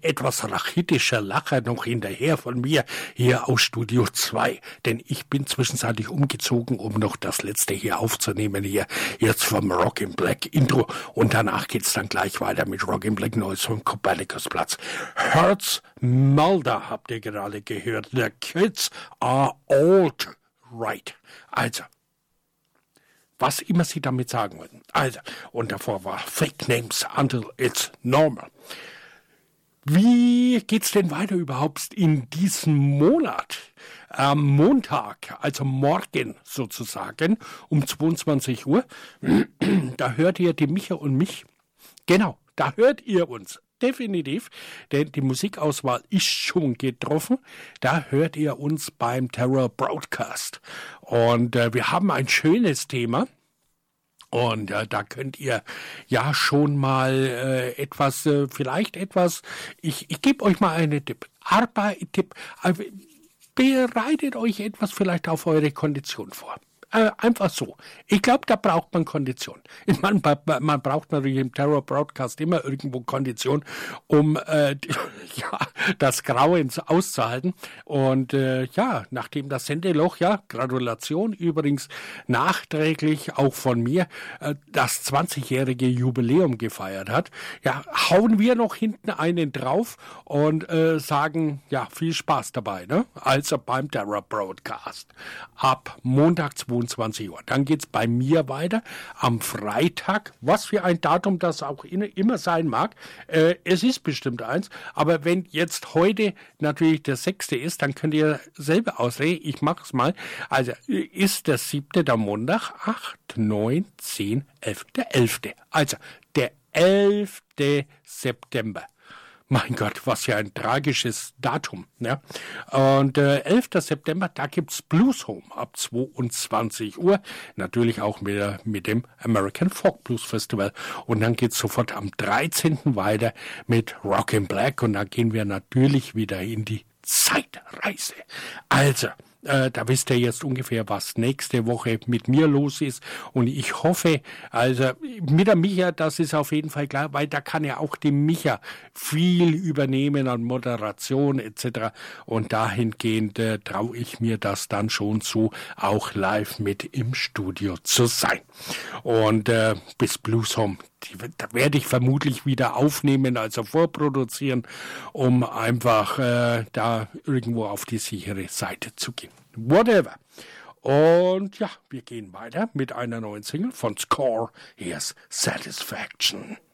etwas rachitischer Lacher noch hinterher von mir hier aus Studio 2, denn ich bin zwischenzeitlich umgezogen, um noch das letzte hier aufzunehmen, hier jetzt vom Rockin' Black Intro, und danach geht's dann gleich weiter mit Rockin' Black Neues vom Kopernikusplatz. Hertz Mulder habt ihr gerade gehört. The kids are old, right. Also, was immer sie damit sagen wollten. Also, und davor war Fake Names Until It's Normal. Wie geht's denn weiter überhaupt in diesem Monat? Am Montag, also morgen sozusagen, um 22 Uhr, da hört ihr die Micha und mich. Genau, da hört ihr uns. Definitiv, denn die Musikauswahl ist schon getroffen. Da hört ihr uns beim Terror Broadcast. Und wir haben ein schönes Thema. Und da könnt ihr ja schon mal vielleicht etwas, ich gebe euch mal einen Tipp. Tipp, bereitet euch etwas vielleicht auf eure Kondition vor. Einfach so. Ich glaube, da braucht man Kondition. Ich meine, man braucht natürlich im Terror Broadcast immer irgendwo Kondition, um das Grauen auszuhalten. Und nachdem das Sendeloch, Gratulation übrigens nachträglich auch von mir, das 20-jährige Jubiläum gefeiert hat, hauen wir noch hinten einen drauf und sagen, viel Spaß dabei, ne? Also beim Terror Broadcast. Ab Montag 22 Uhr. Dann geht's bei mir weiter am Freitag, was für ein Datum das auch immer sein mag. Es ist bestimmt eins, aber wenn jetzt heute natürlich der 6. ist, dann könnt ihr selber ausreden. Ich mach's mal. Also ist der 7. der Montag, 8, 9, 10, 11. Der 11. Also der 11. September. Mein Gott, was für ein tragisches Datum. Ja? Und 11. September, da gibt's Blues Home ab 22 Uhr. Natürlich auch mit dem American Folk Blues Festival. Und dann geht's sofort am 13. weiter mit Rockin' Black. Und dann gehen wir natürlich wieder in die Zeitreise. Also, da wisst ihr jetzt ungefähr, was nächste Woche mit mir los ist. Und ich hoffe, also mit der Micha, das ist auf jeden Fall klar, weil da kann ja auch die Micha viel übernehmen an Moderation etc. Und dahingehend traue ich mir das dann schon zu, auch live mit im Studio zu sein. Und bis Blues Home, da werde ich vermutlich wieder aufnehmen, also vorproduzieren, um einfach da irgendwo auf die sichere Seite zu gehen. Whatever. Und wir gehen weiter mit einer neuen Single von Score. Here's Satisfaction.